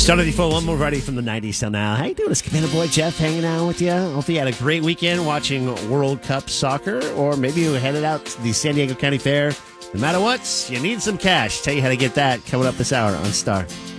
Star 94, one more variety from the 90s till now. How you doing? It's Cabana Boy Jeff hanging out with you. Hopefully you had a great weekend watching World Cup soccer, or maybe you headed out to the San Diego County Fair. No matter what, you need some cash. Tell you how to get that coming up this hour on Star.